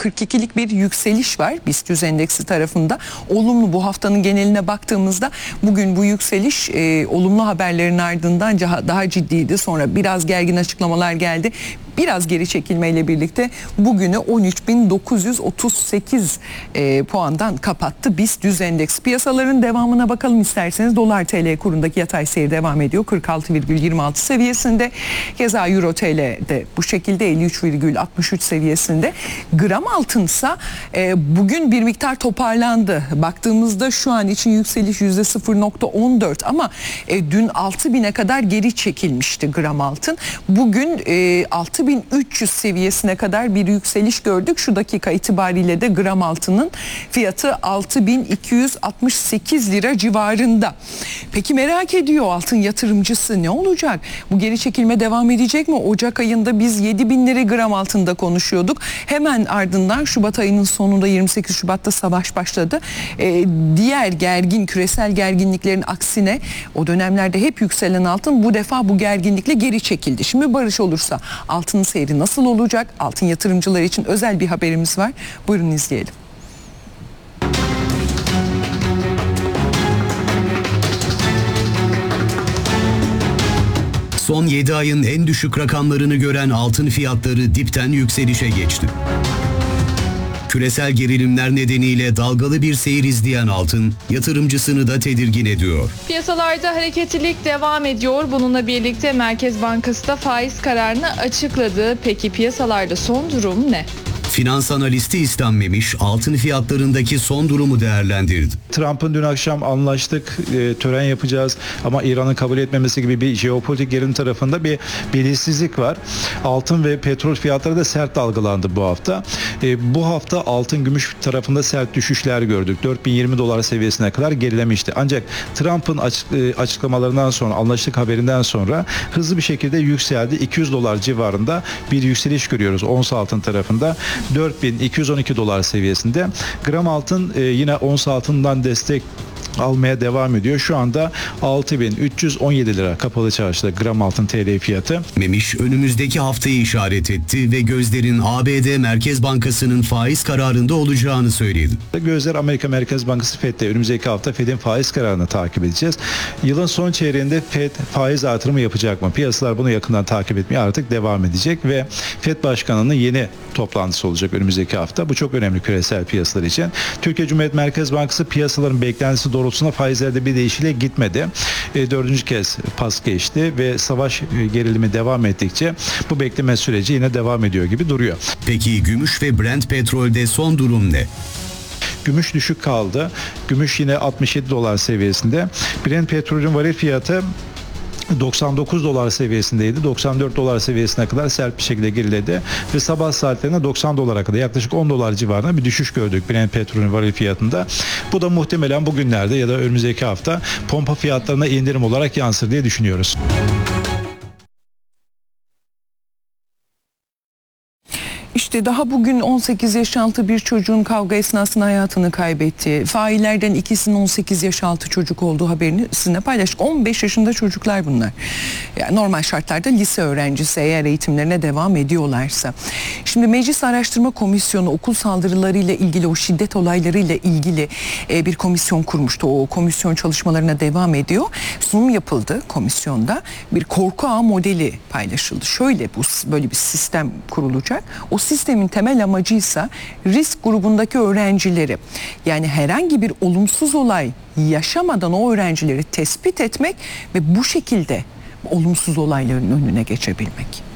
%42'lik bir yükseliş var BIST 100 endeksi tarafında. Olumlu, bu haftanın geneline baktığımızda bugün bu yükseliş olumlu haberlerin ardından daha ciddiydi. Sonra biraz gergin açıklamalar geldi. Biraz geri çekilmeyle birlikte bugünü 13.938 puandan kapattı BIST 100 endeks. Piyasaların devamına bakalım isterseniz. Dolar TL kurundaki yatay seyir devam ediyor. 46,26 seviyesinde. Keza Euro TL de bu şekilde 53,63 seviyesinde. Gram altınsa bugün bir miktar toparlandı. Baktığımızda şu an için yükseliş %0,14 ama dün 6.000'e kadar geri çekilmişti gram altın. Bugün 6.300 seviyesine kadar bir yükseliş gördük. Şu dakika itibariyle de gram altının fiyatı 6.268 lira civarında. Peki merak ediyor altın yatırımcısı, ne olacak? Bu geri çekilme devam edecek mi? Ocak ayında biz 7.000 lira gram altında konuşuyorduk. Hemen ardından Şubat ayının sonunda 28 Şubat'ta savaş başladı. Diğer küresel gerginliklerin aksine o dönemlerde hep yükselen altın bu defa bu gerginlikle geri çekildi. Şimdi barış olursa altının seyri nasıl olacak? Altın yatırımcıları için özel bir haberimiz var. Buyurun izleyelim. Son 7 ayın en düşük rakamlarını gören altın fiyatları dipten yükselişe geçti. Küresel gerilimler nedeniyle dalgalı bir seyir izleyen altın, yatırımcısını da tedirgin ediyor. Piyasalarda hareketlilik devam ediyor. Bununla birlikte Merkez Bankası da faiz kararını açıkladı. Peki piyasalarda son durum ne? Finans analisti İslam Memiş, altın fiyatlarındaki son durumu değerlendirdi. Trump'ın dün akşam anlaştık, tören yapacağız ama İran'ın kabul etmemesi gibi bir jeopolitik gerilim tarafında bir belirsizlik var. Altın ve petrol fiyatları da sert dalgalandı bu hafta. Bu hafta altın gümüş tarafında sert düşüşler gördük. 4.020 dolar seviyesine kadar gerilemişti. Ancak Trump'ın açıklamalarından sonra, anlaştık haberinden sonra hızlı bir şekilde yükseldi. 200 dolar civarında bir yükseliş görüyoruz ons altın tarafında. 4.212 dolar seviyesinde. Gram altın yine ons altından destek almaya devam ediyor. Şu anda 6.317 lira kapalı çarşıda gram altın TL fiyatı. Memiş önümüzdeki haftayı işaret etti ve gözlerin ABD Merkez Bankası'nın faiz kararında olacağını söyledi. Gözler Amerika Merkez Bankası FED'de. Önümüzdeki hafta FED'in faiz kararını takip edeceğiz. Yılın son çeyreğinde FED faiz artırımı yapacak mı? Piyasalar bunu yakından takip etmeye artık devam edecek ve FED Başkanı'nın yeni toplantısı olacak önümüzdeki hafta. Bu çok önemli küresel piyasalar için. Türkiye Cumhuriyet Merkez Bankası piyasaların beklentisi doğrultusunda faizlerde bir değişikliğe gitmedi. Dördüncü kez pas geçti ve savaş gerilimi devam ettikçe bu bekleme süreci yine devam ediyor gibi duruyor. Peki gümüş ve Brent petrolde son durum ne? Gümüş düşük kaldı. Gümüş yine 67 dolar seviyesinde. Brent petrolün varil fiyatı 99 dolar seviyesindeydi. 94 dolar seviyesine kadar sert bir şekilde geriledi ve sabah saatlerinde 90 dolara kadar yaklaşık 10 dolar civarında bir düşüş gördük Brent petrolün varil fiyatında. Bu da muhtemelen bugünlerde ya da önümüzdeki hafta pompa fiyatlarına indirim olarak yansır diye düşünüyoruz. İşte daha bugün 18 yaş altı bir çocuğun kavga esnasında hayatını kaybetti. Faillerden ikisinin 18 yaş altı çocuk olduğu haberini sizinle paylaştık. 15 yaşında çocuklar bunlar. Yani normal şartlarda lise öğrencisi eğer eğitimlerine devam ediyorlarsa. Şimdi Meclis Araştırma Komisyonu okul saldırılarıyla ilgili, o şiddet olaylarıyla ilgili bir komisyon kurmuştu. O komisyon çalışmalarına devam ediyor. Sunum yapıldı komisyonda. Bir korku ağı modeli paylaşıldı. Böyle bir sistem kurulacak. O sistemin temel amacıysa risk grubundaki öğrencileri, yani herhangi bir olumsuz olay yaşamadan o öğrencileri tespit etmek ve bu şekilde olumsuz olayların önüne geçebilmek.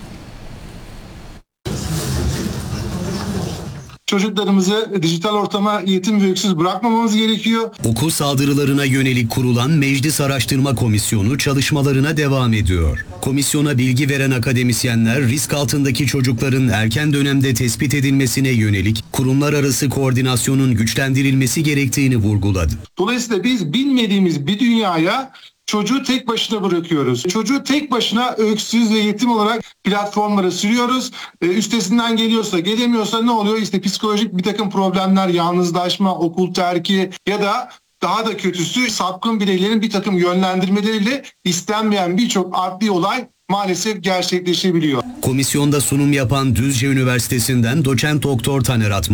Çocuklarımızı dijital ortama yetim ve öksüz bırakmamamız gerekiyor. Okul saldırılarına yönelik kurulan Meclis Araştırma Komisyonu çalışmalarına devam ediyor. Komisyona bilgi veren akademisyenler risk altındaki çocukların erken dönemde tespit edilmesine yönelik kurumlar arası koordinasyonun güçlendirilmesi gerektiğini vurguladı. Dolayısıyla biz bilmediğimiz bir dünyaya çocuğu tek başına bırakıyoruz. Çocuğu tek başına öksüz ve yetim olarak platformlara sürüyoruz. Üstesinden geliyorsa, gelemiyorsa ne oluyor? İşte psikolojik bir takım problemler, yalnızlaşma, okul terki ya da daha da kötüsü sapkın bireylerin bir takım yönlendirmeleriyle istenmeyen birçok adli olay maalesef gerçekleşebiliyor. Komisyonda sunum yapan Düzce Üniversitesi'nden doçent doktor Taner Atman